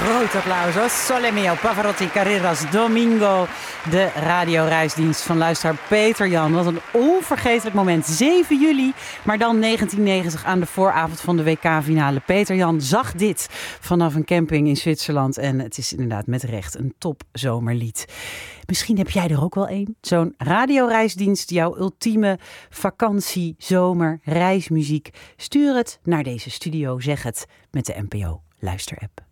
Groot applaus hoor. Sole mio, Pavarotti, Carreras, Domingo. De radioreisdienst van luisteraar Peter Jan. Wat een onvergetelijk moment. 7 juli, maar dan 1990 aan de vooravond van de WK-finale. Peter Jan zag dit vanaf een camping in Zwitserland. En het is inderdaad met recht een topzomerlied. Misschien heb jij er ook wel een. Zo'n radioreisdienst, jouw ultieme vakantie, zomer, reismuziek. Stuur het naar deze studio, zeg het met de NPO Luisterapp.